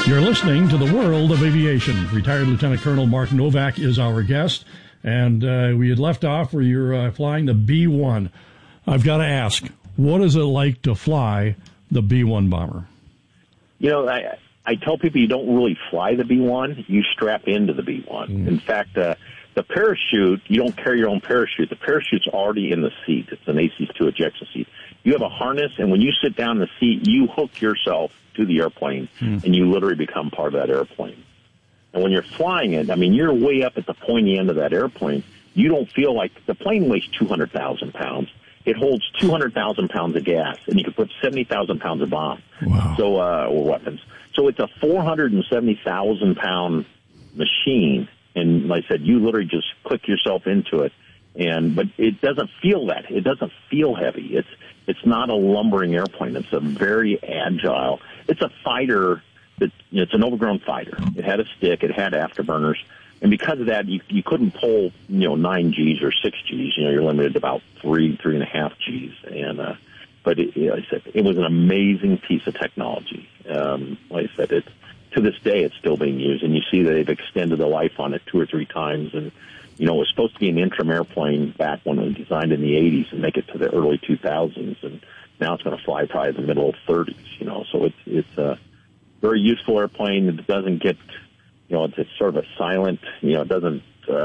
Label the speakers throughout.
Speaker 1: You're listening to the World of Aviation. Retired Lieutenant Colonel Mark Novak is our guest, and we had left off where you're flying the B-1. I've got to ask, what is it like to fly the B-1 bomber?
Speaker 2: You know, I tell people you don't really fly the B-1, you strap into the B-1. In fact, the parachute, you don't carry your own parachute. The parachute's already in the seat. It's an AC-2 ejection seat. You have a harness, and when you sit down in the seat, you hook yourself to the airplane, and you literally become part of that airplane. And when you're flying it, I mean, you're way up at the pointy end of that airplane. You don't feel like the plane weighs 200,000 pounds. It holds 200,000 pounds of gas, and you can put 70,000 pounds of bomb, or weapons. So it's a 470,000-pound machine, and like I said, you literally just click yourself into it. But it doesn't feel that. It doesn't feel heavy. It's not a lumbering airplane. It's a very agile. It's a fighter. It's an overgrown fighter. It had a stick. It had afterburners. And because of that, you couldn't pull, 9 Gs or 6 Gs. You're limited to about 3.5 Gs. But like I said, it was an amazing piece of technology. Like I said, to this day, it's still being used. And you see that they've extended the life on it 2 or 3 times. And, it was supposed to be an interim airplane back when it was designed in the 80s and make it to the early 2000s. And now it's going to fly probably in the middle of 30s, So it's a very useful airplane. It doesn't get, it's sort of a silent, it doesn't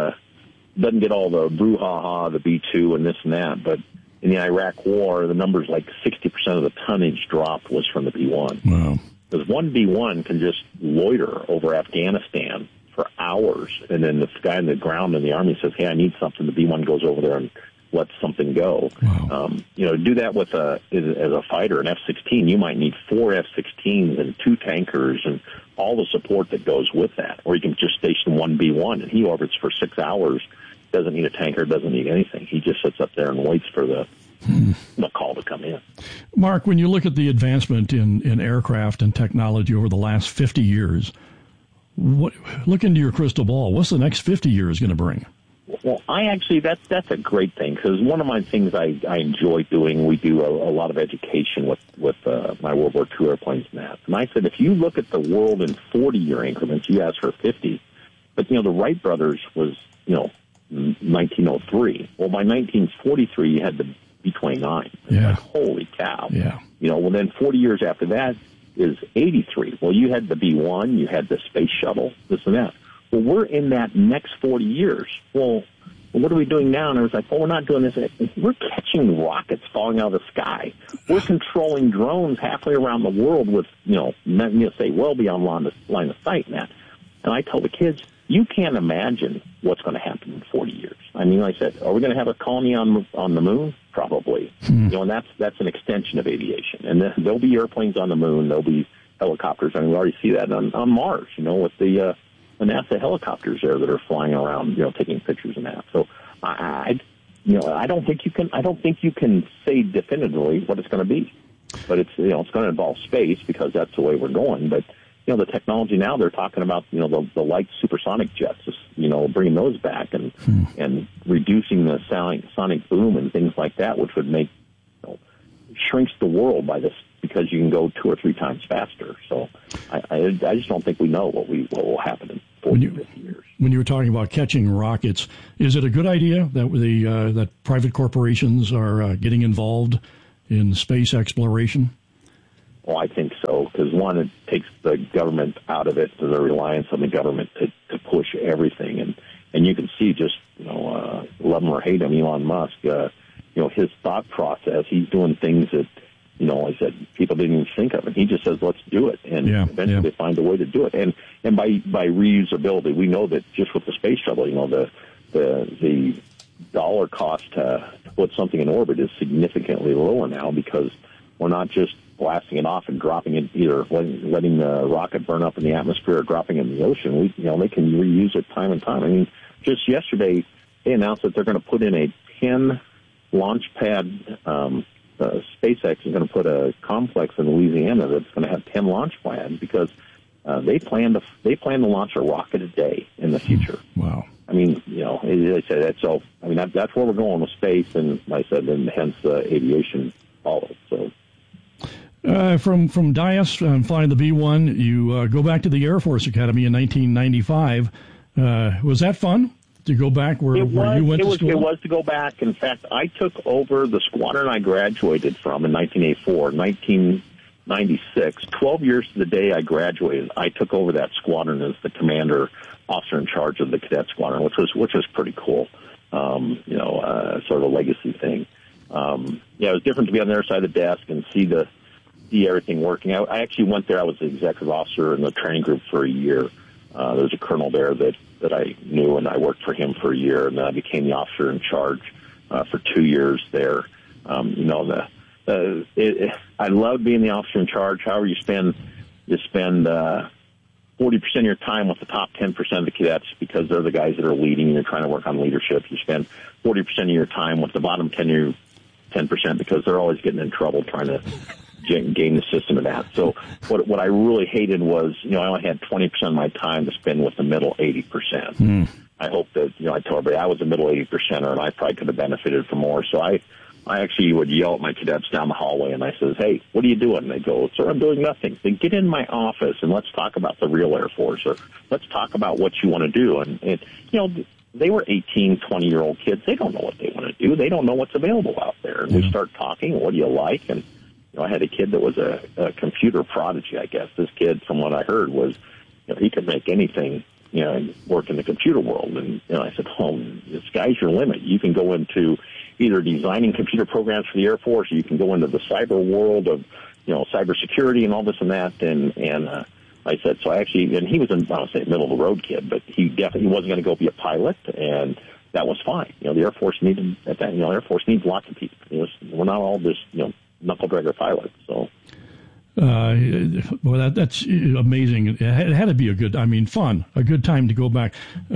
Speaker 2: get all the brouhaha, the B-2 and this and that. But in the Iraq War, the numbers like 60% of the tonnage dropped was from the B-1.
Speaker 1: Wow.
Speaker 2: Because one B-1 can just loiter over Afghanistan for hours, and then the guy on the ground in the Army says, hey, I need something. The B-1 goes over there and lets something go.
Speaker 1: Wow.
Speaker 2: To do that as a fighter, an F-16, you might need 4 F-16s and 2 tankers and all the support that goes with that. Or you can just station one B-1, and he orbits for 6 hours, doesn't need a tanker, doesn't need anything. He just sits up there and waits for the call to come in.
Speaker 1: Mark, when you look at the advancement in aircraft and technology over the last 50 years, look into your crystal ball. What's the next 50 years going to bring?
Speaker 2: Well, that's a great thing, because one of my things I enjoy doing, we do a lot of education with my World War II airplanes and that. And I said, if you look at the world in 40-year increments, you asked for 50, but, the Wright brothers was, 1903. Well, by 1943, you had the B-29.
Speaker 1: Yeah.
Speaker 2: Like, holy cow.
Speaker 1: Yeah.
Speaker 2: Well, then 40 years after that is 83. Well, you had the B-1, you had the space shuttle, this and that. Well, we're in that next 40 years. Well, what are we doing now? And I was like, we're not doing this. We're catching rockets falling out of the sky. We're controlling drones halfway around the world with, say, well beyond line of sight and that. And I tell the kids, you can't imagine what's going to happen in 40 years. I mean, like I said, are we going to have a colony on the moon? Probably. And that's an extension of aviation. And there'll be airplanes on the moon. There'll be helicopters. I mean, we already see that on Mars, with the NASA helicopters there that are flying around, taking pictures and that. So I don't think you can say definitively what it's going to be, but it's going to involve space, because that's the way we're going. But the technology now, they're talking about the light supersonic jets, bringing those back and reducing the sonic boom and things like that, which would make shrinks the world by this, because you can go 2 or 3 times faster. So I just don't think we know what will happen in 40 or 50 years.
Speaker 1: When you were talking about catching rockets, is it a good idea that that private corporations are getting involved in space exploration?
Speaker 2: Well, I think so, because one, it takes the government out of it, the reliance on the government to push everything. And you can see just, love him or hate him, Elon Musk, his thought process. He's doing things that, I said, people didn't even think of. And he just says, let's do it. And eventually they find a way to do it. And by reusability, we know that just with the space shuttle, the dollar cost to put something in orbit is significantly lower now, because we're not just blasting it off and dropping it, either letting the rocket burn up in the atmosphere or dropping it in the ocean. They can reuse it time and time. I mean, just yesterday, they announced that they're going to put in a 10 launch pad. SpaceX is going to put a complex in Louisiana that's going to have 10 launch pads, because they plan to launch a rocket a day in the future.
Speaker 1: Wow.
Speaker 2: I mean, they say that. So, I mean, that's where we're going with space, and like I said, and hence aviation follows. So.
Speaker 1: From Dyess, flying the B-1, you go back to the Air Force Academy in 1995. Was that fun to go back where you went to school?
Speaker 2: It was to go back. In fact, I took over the squadron I graduated from in 1984. 1996, 12 years to the day I graduated, I took over that squadron as the commander, officer in charge of the cadet squadron, which was pretty cool. Sort of a legacy thing. It was different to be on the other side of the desk and see everything working. I actually went there. I was the executive officer in the training group for a year. There was a colonel there that I knew, and I worked for him for a year, and then I became the officer in charge for 2 years there. I loved being the officer in charge. However, you spend 40% of your time with the top 10% of the cadets because they're the guys that are leading and you're trying to work on leadership. You spend 40% of your time with the bottom 10% because they're always getting in trouble trying to game the system of that. So what I really hated was, I only had 20% of my time to spend with the middle 80%. I hope that, I told everybody I was a middle 80%er and I probably could have benefited from more. So I actually would yell at my cadets down the hallway, and I says, "Hey, what are you doing?" And they go, "Sir, I'm doing nothing." Then get in my office and let's talk about the real Air Force, or let's talk about what you want to do. And they were 18, 20-year-old kids. They don't know what they want to do. They don't know what's available out there. And we start talking, what do you like? And I had a kid that was a computer prodigy, I guess. This kid, from what I heard, was he could make anything, work in the computer world. And I said, the sky's your limit. You can go into either designing computer programs for the Air Force, or you can go into the cyber world of, cybersecurity and all this and that. And I said, and he was I don't say middle of the road kid, but he definitely wasn't going to go be a pilot, and that was fine. The Air Force needed at that. Air Force needs lots of people. We're not all just knuckle dragger pilots. So.
Speaker 1: Well, that's amazing. It had to be a good time to go back.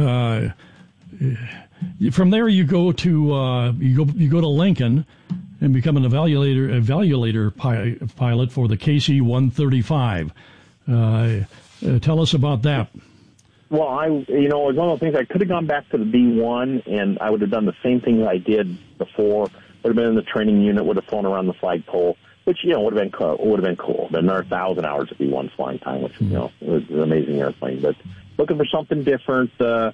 Speaker 1: From there, you go to Lincoln and become an evaluator pilot for the KC-135. Tell us about that.
Speaker 2: Well, it was one of those things. I could have gone back to the B-1, and I would have done the same thing that I did before. Would have been in the training unit. Would have flown around the flagpole, which would have been cool. Been another 1,000 hours of B-1 flying time, which was an amazing airplane. But looking for something different.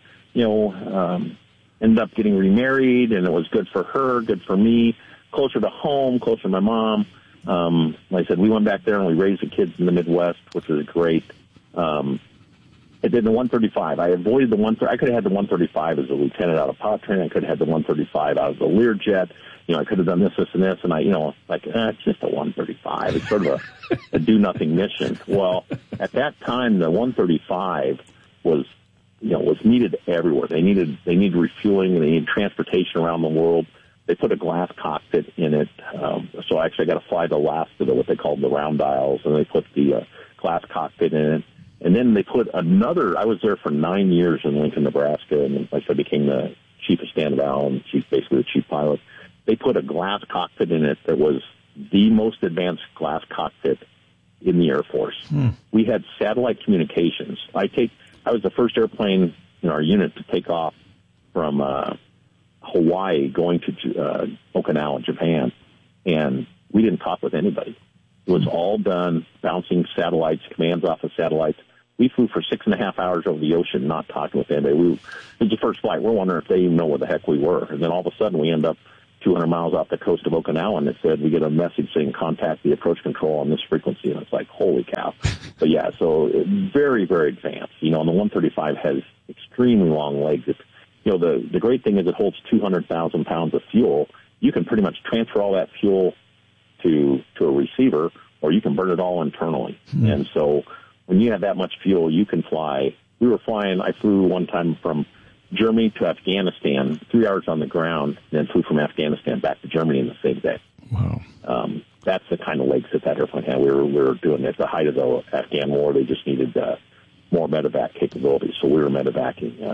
Speaker 2: Ended up getting remarried, and it was good for her, good for me, closer to home, closer to my mom. Like I said, we went back there and we raised the kids in the Midwest, which was great. I did the 135. I avoided the 135. I could have had the 135 as a lieutenant out of pilot training. I could have had the 135 out of the Learjet. I could have done this, and this, and it's just a 135. It's sort of a do-nothing mission. Well, at that time, the 135 was needed everywhere. They needed refueling, and they needed transportation around the world. They put a glass cockpit in it. So actually I got to fly the last of what they called the round dials, and they put the glass cockpit in it. And then they put another, I was there for 9 years in Lincoln, Nebraska, and like I said, became the chief of Stand Val and basically the chief pilot. They put a glass cockpit in it that was the most advanced glass cockpit in the Air Force. We had satellite communications. I was the first airplane in our unit to take off from Hawaii going to Okinawa, Japan, and we didn't talk with anybody. It was all done bouncing satellites, commands off of satellites. We flew for 6.5 hours over the ocean, not talking with anybody. It was the first flight. We're wondering if they even know where the heck we were. And then all of a sudden we end up 200 miles off the coast of Okinawa, and it said we get a message saying contact the approach control on this frequency, and it's like, holy cow. So very, very advanced. And the 135 has extremely long legs. The great thing is it holds 200,000 pounds of fuel. You can pretty much transfer all that fuel to a receiver, or you can burn it all internally. And so when you have that much fuel, you can fly. I flew one time from Germany to Afghanistan, 3 hours on the ground, then flew from Afghanistan back to Germany in the same day.
Speaker 1: Wow.
Speaker 2: That's the kind of legs that airplane had. We were doing it at the height of the Afghan war. They just needed more medevac capabilities, so we were medevacing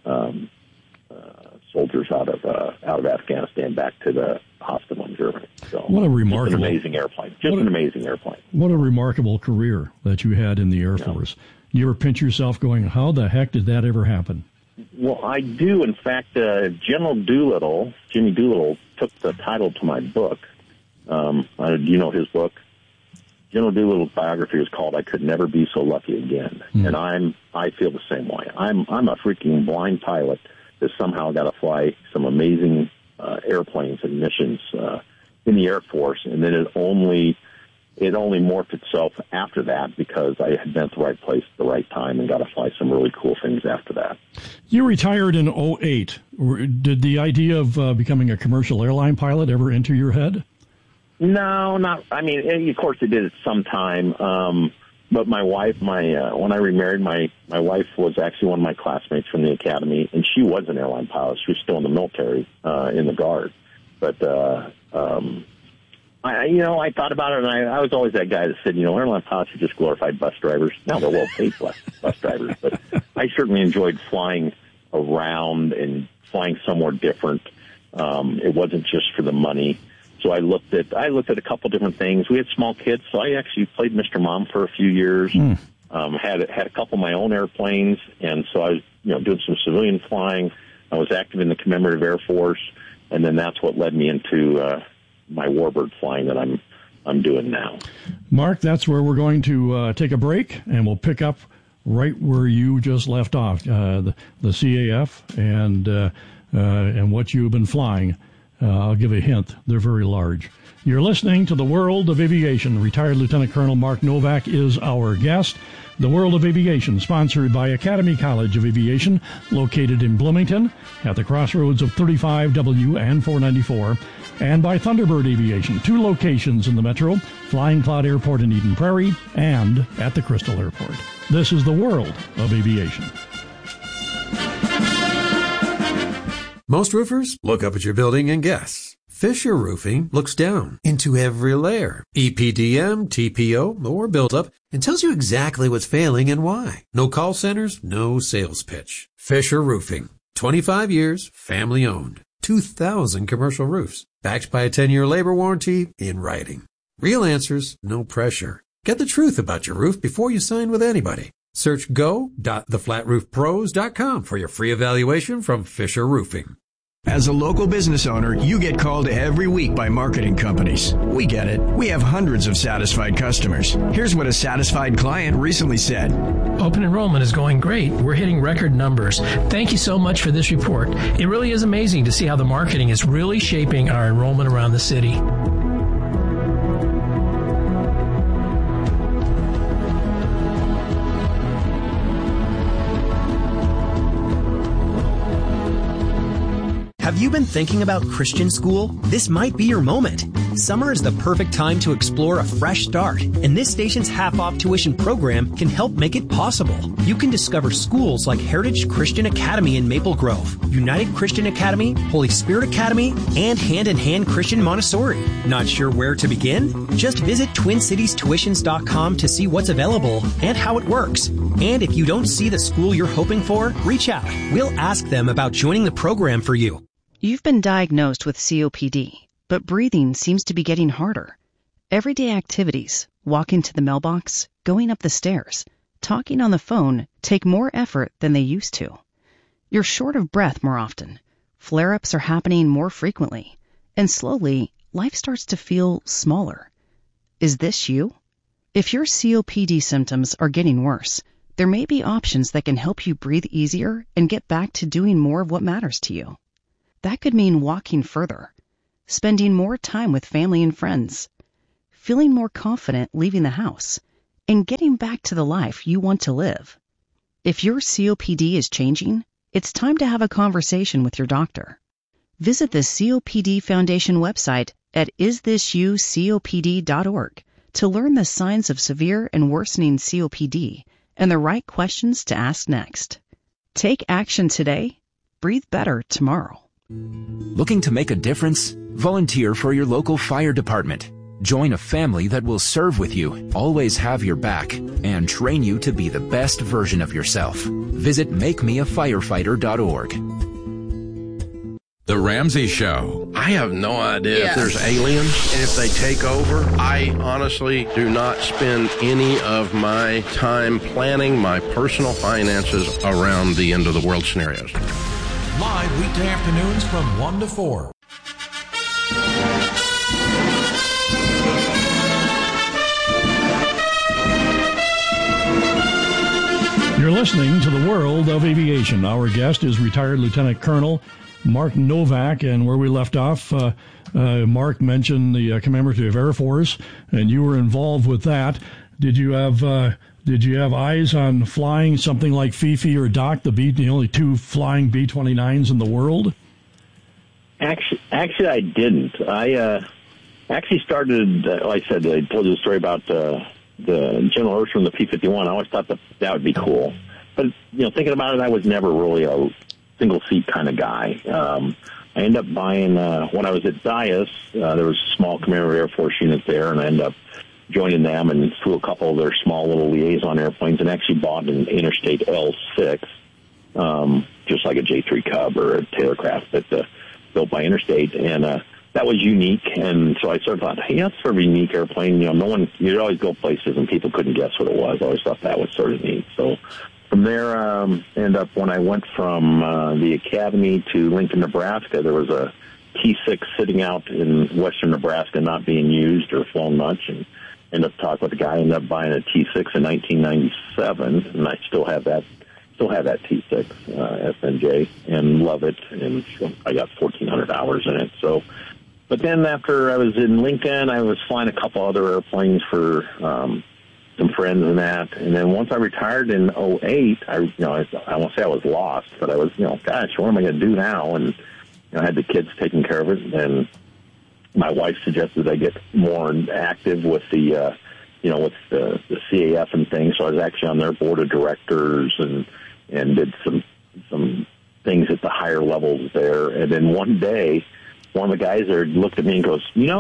Speaker 2: soldiers out of Afghanistan back to the hospital in Germany. So
Speaker 1: what a remarkable,
Speaker 2: an amazing airplane! An amazing airplane. What
Speaker 1: a remarkable career that you had in the Air Force. You ever pinch yourself going, "How the heck did that ever happen?"
Speaker 2: Well, I do. In fact, General Doolittle, Jimmy Doolittle, took the title to my book. Do you know his book? General Doolittle's biography is called "I Could Never Be So Lucky Again," and I feel the same way. I'm a freaking blind pilot that somehow got to fly some amazing airplanes and missions in the Air Force, and then it only morphed itself after that because I had been at the right place at the right time and got to fly some really cool things after that.
Speaker 1: You retired in 2008. Did the idea of becoming a commercial airline pilot ever enter your head?
Speaker 2: No, not. I mean, of course, it did at some time. But my wife, when I remarried, my wife was actually one of my classmates from the academy, and she was an airline pilot. She was still in the military, in the Guard. But I thought about it, and I was always that guy that said, airline pilots are just glorified bus drivers. Now they're well-paid bus drivers, but I certainly enjoyed flying around and flying somewhere different. It wasn't just for the money. So I looked at a couple different things. We had small kids, so I actually played Mr. Mom for a few years. Had a couple of my own airplanes, and so I was doing some civilian flying. I was active in the Commemorative Air Force, and then that's what led me into my warbird flying that I'm doing now. Mark,
Speaker 1: that's where we're going to take a break, and we'll pick up right where you just left off, the CAF and what you've been flying. I'll give a hint. They're very large. You're listening to The World of Aviation. Retired Lieutenant Colonel Mark Novak is our guest. The World of Aviation, sponsored by Academy College of Aviation, located in Bloomington at the crossroads of 35W and 494, and by Thunderbird Aviation, 2 locations in the metro, Flying Cloud Airport in Eden Prairie and at the Crystal Airport. This is The World of Aviation.
Speaker 3: Most roofers look up at your building and guess. Fisher Roofing looks down into every layer, EPDM, TPO, or buildup, and tells you exactly what's failing and why. No call centers, no sales pitch. Fisher Roofing. 25 years, family owned. 2,000 commercial roofs. Backed by a 10-year labor warranty in writing. Real answers, no pressure. Get the truth about your roof before you sign with anybody. Search go.theflatroofpros.com for your free evaluation from Fisher Roofing.
Speaker 4: As a local business owner, you get called every week by marketing companies. We get it. We have hundreds of satisfied customers. Here's what a satisfied client recently said.
Speaker 5: Open enrollment is going great. We're hitting record numbers. Thank you so much for this report. It really is amazing to see how the marketing is really shaping our enrollment around the city.
Speaker 6: Have you been thinking about Christian school? This might be your moment. Summer is the perfect time to explore a fresh start, and this station's half-off tuition program can help make it possible. You can discover schools like Heritage Christian Academy in Maple Grove, United Christian Academy, Holy Spirit Academy, and Hand in Hand Christian Montessori. Not sure where to begin? Just visit TwinCitiesTuitions.com to see what's available and how it works. And if you don't see the school you're hoping for, reach out. We'll ask them about joining the program for you.
Speaker 7: You've been diagnosed with COPD, but breathing seems to be getting harder. Everyday activities, walking to the mailbox, going up the stairs, talking on the phone take more effort than they used to. You're short of breath more often. Flare-ups are happening more frequently. And slowly, life starts to feel smaller. Is this you? If your COPD symptoms are getting worse, there may be options that can help you breathe easier and get back to doing more of what matters to you. That could mean walking further, spending more time with family and friends, feeling more confident leaving the house, and getting back to the life you want to live. If your COPD is changing, it's time to have a conversation with your doctor. Visit the COPD Foundation website at isthisyoucopd.org to learn the signs of severe and worsening COPD and the right questions to ask next. Take action today. Breathe better tomorrow.
Speaker 8: Looking to make a difference? Volunteer for your local fire department. Join a family that will serve with you, always have your back, and train you to be the best version of yourself. Visit makemeafirefighter.org.
Speaker 9: The Ramsey Show.
Speaker 10: I have no idea if there's aliens and if they take over. I honestly do not spend any of my time planning my personal finances around the end of the world scenarios.
Speaker 11: Live weekday afternoons from 1 to 4.
Speaker 1: listening to the World of Aviation. Our guest is retired Lieutenant Colonel Mark Novak, and where we left off, Mark mentioned the Commemorative Air Force, and you were involved with that. Did you have eyes on flying something like Fifi or Doc, the only two flying B-29s in the world?
Speaker 2: Actually, I didn't. I actually started. Like I said, I told you the story about the General Ursham, the P-51. I always thought that would be cool, but thinking about it, I was never really a single seat kind of guy. I ended up buying when I was at Dias. There was a small Commemorative Air Force unit there, and I ended up joining them and flew a couple of their small little liaison airplanes, and actually bought an Interstate L6, just like a J3 Cub or a Taylorcraft, but built by Interstate, and that was unique. And so I sort of thought, hey, that's sort of a unique airplane. No one, you'd always go places and people couldn't guess what it was. I always thought that was sort of neat. So from there, ended up when I went from the academy to Lincoln, Nebraska, there was a T6 sitting out in western Nebraska, not being used or flown much, and ended up talking with the guy. Ended up buying a T6 in 1997, and I still have that T6 SNJ and love it, and I got 1,400 hours in it. So, but then after I was in Lincoln, I was flying a couple other airplanes for some friends and that. And then once I retired in 2008, I won't say I was lost, but I was, gosh, what am I going to do now? And I had the kids taking care of it, and my wife suggested I get more active with the, with the CAF and things. So I was actually on their board of directors and did some things at the higher levels there. And then one day, one of the guys there looked at me and goes, you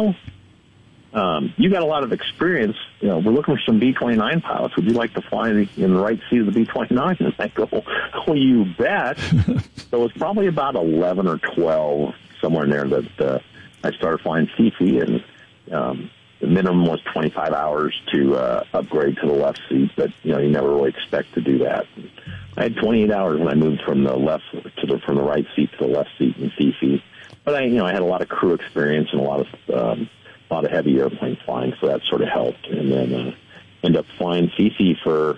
Speaker 2: got a lot of experience. We're looking for some B-29 pilots. Would you like to fly in the right seat of the B-29? And I go, oh, you bet. So it was probably about 11 or 12, somewhere in there, that I started flying Fifi, and the minimum was 25 hours to upgrade to the left seat, but you never really expect to do that. I had 28 hours when I moved from the from the right seat to the left seat in Fifi, but I had a lot of crew experience and a lot of heavy airplane flying, so that sort of helped. And then ended up flying Fifi from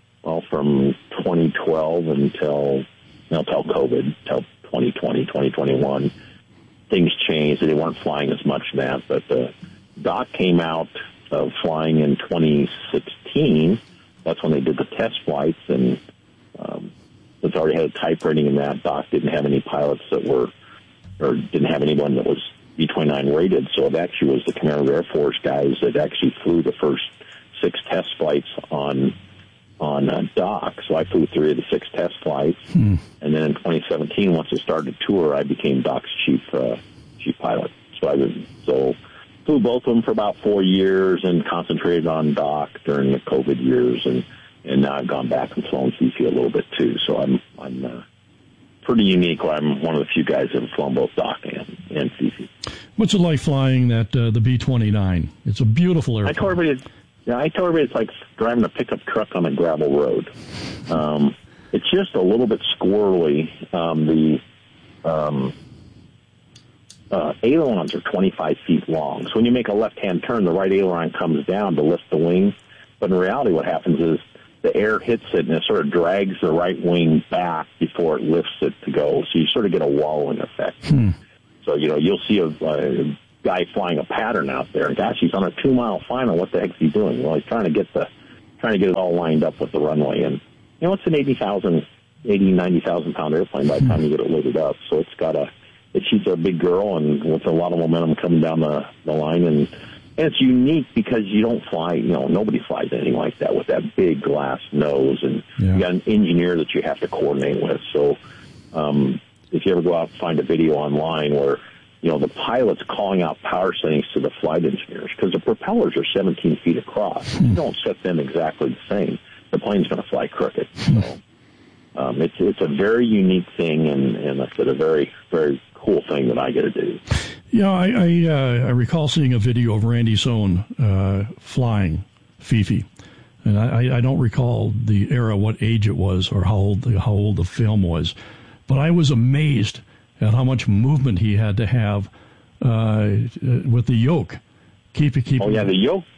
Speaker 2: 2012 until COVID, till 2020, 2021. Things changed. They weren't flying as much then, but Doc came out of flying in 2016. That's when they did the test flights, and it's already had a type rating in that. Doc didn't have any pilots didn't have anyone that was B-29 rated, so it actually was the Commemorative Air Force guys that actually flew the first 6 test flights on Doc. So I flew 3 of the 6 test flights, and then in 2017, once I started the tour, I became Doc's chief pilot. So flew both of them for about 4 years and concentrated on Doc during the COVID years, and now I've gone back and flown Fifi a little bit too. So I'm pretty unique. I'm one of the few guys that have flown both Doc and Fifi.
Speaker 1: What's it like flying the B-29? It's a beautiful airplane.
Speaker 2: I tell everybody it's like driving a pickup truck on a gravel road. It's just a little bit squirrely. The ailerons are 25 feet long. So when you make a left-hand turn, the right aileron comes down to lift the wing. But in reality, what happens is the air hits it, and it sort of drags the right wing back before it lifts it to go. So you sort of get a wallowing effect. So, you'll see a guy flying a pattern out there. Gosh, he's on a 2-mile final. What the heck is he doing? Well, he's trying to get it all lined up with the runway. And, it's an 90,000 pound airplane by the time you get it loaded up. So it shoots a big girl, and with a lot of momentum coming down the line, and it's unique because you don't fly, nobody flies anything like that with that big glass nose, and you got an engineer that you have to coordinate with. So if you ever go out and find a video online where, the pilot's calling out power settings to the flight engineers, because the propellers are 17 feet across. You don't set them exactly the same. The plane's going to fly crooked. So it's a very unique thing, and it's a very, very cool thing that I get to do.
Speaker 1: I recall seeing a video of Randy Sohn flying Fifi, and I don't recall the era, what age it was, or how old the film was, but I was amazed at how much movement he had to have with the yoke.
Speaker 2: The yoke.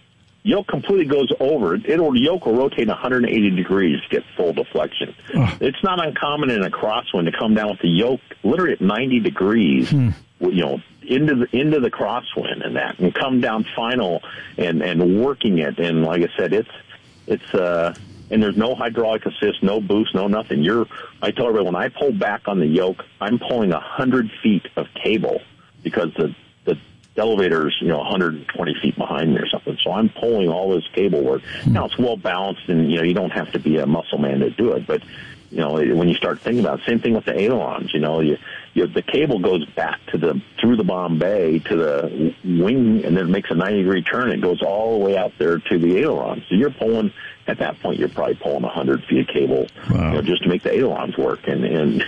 Speaker 2: yoke completely goes over. The yoke will rotate 180 degrees to get full deflection. It's not uncommon in a crosswind to come down with the yoke literally at 90 degrees, into the crosswind and come down final and working it. And like I said, it's and there's no hydraulic assist, no boost, no nothing. I tell everybody, when I pull back on the yoke, I'm pulling 100 feet of cable because the elevator's 120 feet behind me or something. So I'm pulling all this cable work. Now it's well balanced, and you don't have to be a muscle man to do it. But when you start thinking about it, same thing with the ailerons. The cable goes back through the bomb bay to the wing, and then it makes a 90-degree turn. It goes all the way out there to the aileron. So you're pulling. At that point, you're probably pulling 100 feet of cable, just to make the ailerons work. And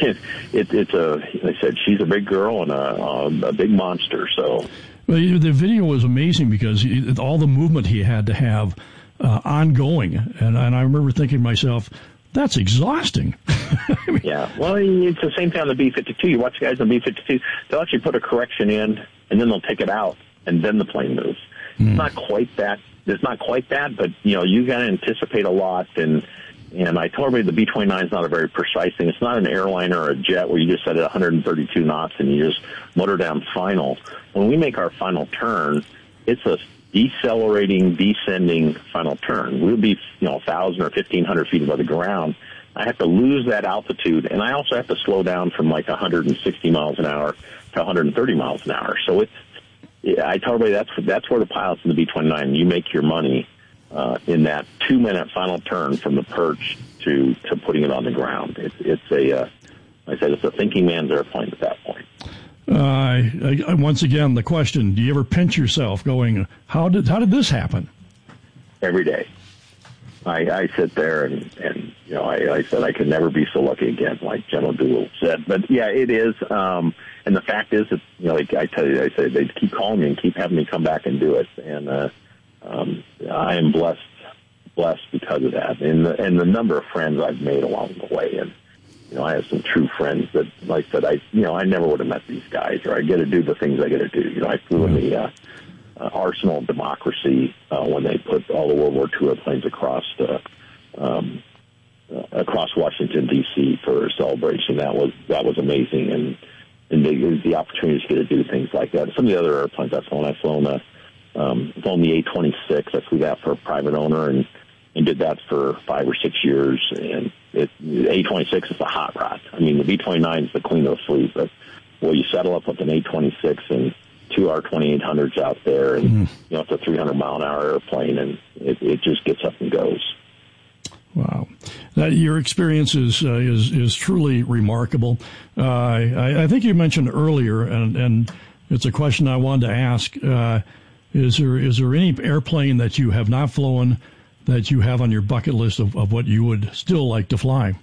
Speaker 2: I said, she's a big girl and a big monster. So.
Speaker 1: Well, the video was amazing because all the movement he had to have ongoing. And I remember thinking to myself, that's exhausting.
Speaker 2: Yeah, well, it's the same thing on the B-52. You watch guys on the B-52, they'll actually put a correction in, and then they'll take it out, and then the plane moves. It's not quite that. It's not quite that, but, you got to anticipate a lot. And I told everybody the B-29 is not a very precise thing. It's not an airliner or a jet where you just set it 132 knots and you just motor down final. When we make our final turn, it's a decelerating, descending final turn. We'll be, 1,000 or 1,500 feet above the ground. I have to lose that altitude, and I also have to slow down from like 160 miles an hour to 130 miles an hour. So I tell everybody that's where the pilots in the B-29, you make your money in that 2-minute final turn from the perch to putting it on the ground. It's a thinking man's airplane at that point.
Speaker 1: Once again, the question: do you ever pinch yourself, going, "How did this happen?" Every day,
Speaker 2: I sit there and I said I could never be so lucky again, like General Doolittle said. But yeah, it is. And the fact is that, like I tell you, I say they keep calling me and keep having me come back and do it. And I am blessed because of that, and the number of friends I've made along the way. And I have some true friends that, like I said, I never would have met these guys, or I get to do the things I get to do. I flew in the Arsenal of Democracy when they put all the World War II airplanes across Washington D.C. for a celebration. That was amazing, and the opportunity to get to do things like that. Some of the other airplanes I've flown the A-26. I flew that for a private owner and did that for 5 or 6 years. And the A-26 is a hot rod. I mean, the B-29 is the queen of the fleet, but you settle up with an A-26 and 2 R-2800s out there, and it's a 300-mile-an-hour airplane, and it just gets up and goes.
Speaker 1: Wow, your experience is truly remarkable. I think you mentioned earlier, and it's a question I wanted to ask. Is there any airplane that you have not flown that you have on your bucket list of what you would still like to fly?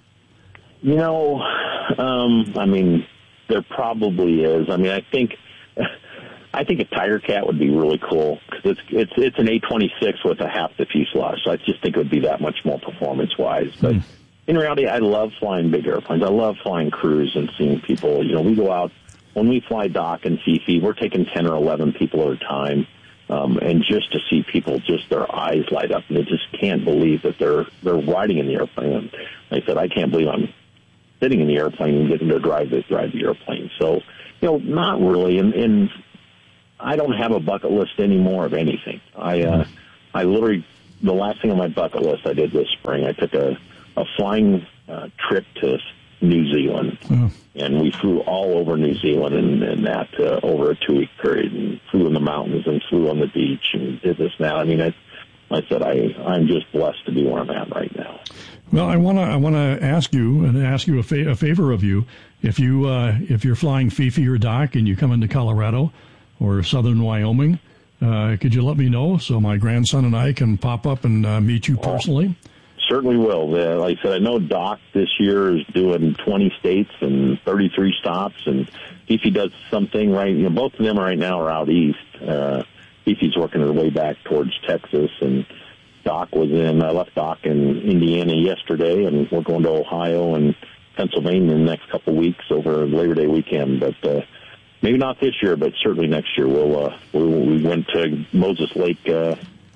Speaker 2: I mean, there probably is. I mean, I think a Tiger Cat would be really cool because it's an A-26 with a half the fuselage, so I just think it would be that much more performance-wise. But in reality, I love flying big airplanes. I love flying crews and seeing people. We go out, when we fly Doc and Fifi, we're taking 10 or 11 people at a time, and just to see people, just their eyes light up, and they just can't believe that they're riding in the airplane. And like I said, I can't believe I'm sitting in the airplane and getting to drive the airplane. So, not really. And I don't have a bucket list anymore of anything. I literally, the last thing on my bucket list I did this spring, I took a flying trip to New Zealand, and we flew all over New Zealand and that over a 2-week period, and flew in the mountains and flew on the beach and did this now. I mean, I said I'm just blessed to be where I'm at right now.
Speaker 1: Well, I want to ask you a favor of you. If you're flying Fifi or Doc and you come into Colorado or southern Wyoming, could you let me know so my grandson and I can pop up and meet you personally?
Speaker 2: Certainly will. Like I said, I know Doc this year is doing 20 states and 33 stops, and Fifi does something right. Both of them right now are out east. Fifi's working her way back towards Texas, and Doc I left Doc in Indiana yesterday, and we're going to Ohio and Pennsylvania in the next couple of weeks over Labor Day weekend. But maybe not this year, but certainly next year. We went to Moses Lake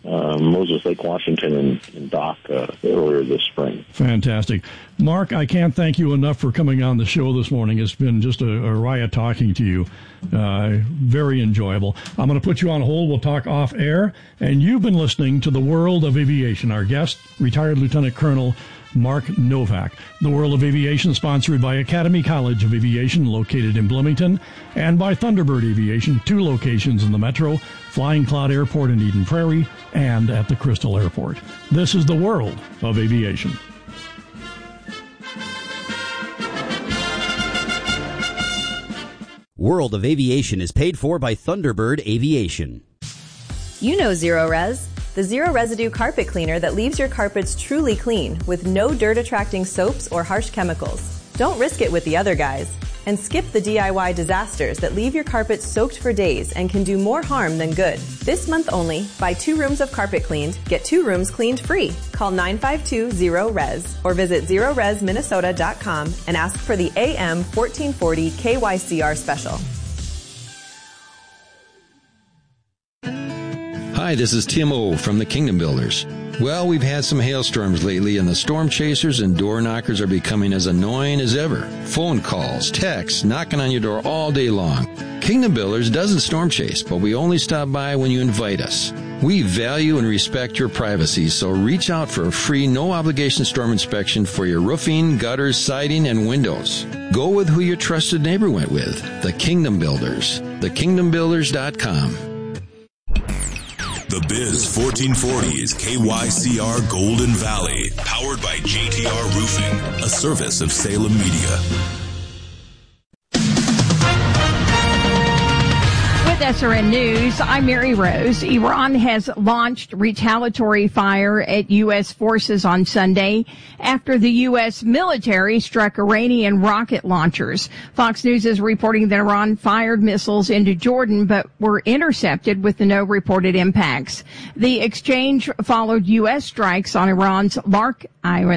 Speaker 2: Moses Lake, Washington, and Dock earlier this spring.
Speaker 1: Fantastic. Mark, I can't thank you enough for coming on the show this morning. It's been just a riot talking to you. Very enjoyable. I'm going to put you on hold. We'll talk off air. And you've been listening to The World of Aviation. Our guest, retired Lieutenant Colonel Mark Novak. The World of Aviation, sponsored by Academy College of Aviation, located in Bloomington, and by Thunderbird Aviation, 2 locations in the metro, Flying Cloud Airport in Eden Prairie, and at the Crystal Airport. This is The World of Aviation.
Speaker 12: World of Aviation is paid for by Thunderbird Aviation.
Speaker 13: You know Zero Res, the zero residue carpet cleaner that leaves your carpets truly clean with no dirt-attracting soaps or harsh chemicals. Don't risk it with the other guys. And skip the DIY disasters that leave your carpet soaked for days and can do more harm than good. This month only, buy 2 rooms of carpet cleaned, get 2 rooms cleaned free. Call 952-0RES or visit zeroresminnesota.com and ask for the AM 1440 KYCR special.
Speaker 14: Hi, this is Tim O from the Kingdom Builders. Well, we've had some hailstorms lately, and the storm chasers and door knockers are becoming as annoying as ever. Phone calls, texts, knocking on your door all day long. Kingdom Builders doesn't storm chase, but we only stop by when you invite us. We value and respect your privacy, so reach out for a free, no-obligation storm inspection for your roofing, gutters, siding, and windows. Go with who your trusted neighbor went with, the Kingdom Builders. TheKingdomBuilders.com.
Speaker 15: The Biz 1440 is KYCR Golden Valley, powered by JTR Roofing, a service of Salem Media.
Speaker 16: With SRN News, I'm Mary Rose. Iran has launched retaliatory fire at U.S. forces on Sunday after the U.S. military struck Iranian rocket launchers. Fox News is reporting that Iran fired missiles into Jordan but were intercepted with no reported impacts. The exchange followed U.S. strikes on Iran's Larik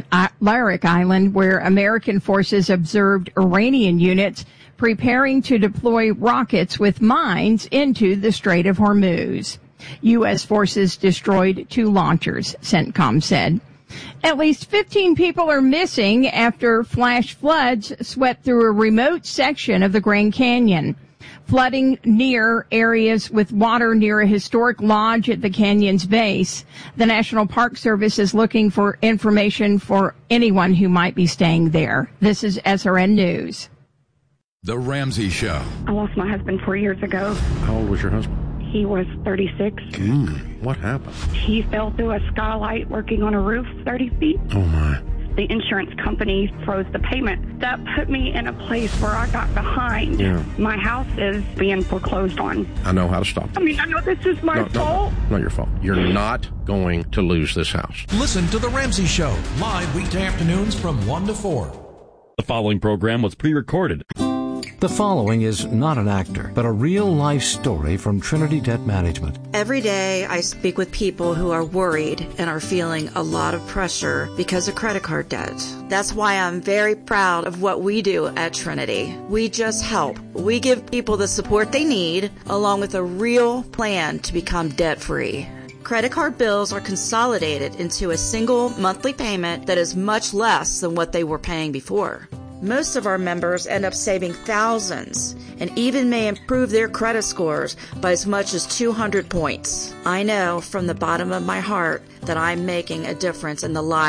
Speaker 16: Island, where American forces observed Iranian units preparing to deploy rockets with mines into the Strait of Hormuz. U.S. forces destroyed 2 launchers, CENTCOM said. At least 15 people are missing after flash floods swept through a remote section of the Grand Canyon. Flooding near areas with water near a historic lodge at the canyon's base. The National Park Service is looking for information for anyone who might be staying there. This is SRN News.
Speaker 9: The Ramsey Show.
Speaker 17: I lost my husband 4 years ago.
Speaker 10: How old was your husband?
Speaker 17: He was 36.
Speaker 10: What happened?
Speaker 17: He fell through a skylight working on a roof 30 feet.
Speaker 10: Oh, my.
Speaker 17: The insurance company froze the payment. That put me in a place where I got behind.
Speaker 10: Yeah.
Speaker 17: My house is being foreclosed on.
Speaker 10: I know how to stop
Speaker 17: I mean, I know this is my fault.
Speaker 10: No, not your fault. You're not going to lose this house.
Speaker 11: Listen to The Ramsey Show, live weekday afternoons from 1 to 4.
Speaker 18: The following program was pre-recorded.
Speaker 19: The following is not an actor, but a real-life story from Trinity Debt Management.
Speaker 20: Every day I speak with people who are worried and are feeling a lot of pressure because of credit card debt. That's why I'm very proud of what we do at Trinity. We just help. We give people the support they need, along with a real plan to become debt-free. Credit card bills are consolidated into a single monthly payment that is much less than what they were paying before. Most of our members end up saving thousands and even may improve their credit scores by as much as 200 points. I know from the bottom of my heart that I'm making a difference in the lives